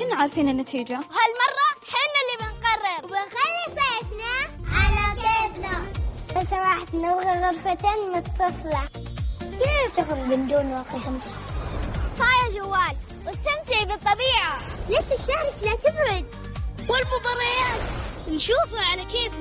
كلنا عارفين النتيجة. وهالمرة حنا اللي بنقرر وبنخلي صيفنا على كيفنا. لو سمحت نبغى غرفتين متصلة. كيف تخرج من دون واقي شمس؟ طاية جوال واستمتعي بالطبيعة. ليش الشارع لا تبرد؟ والمباريات نشوفها على كيفنا.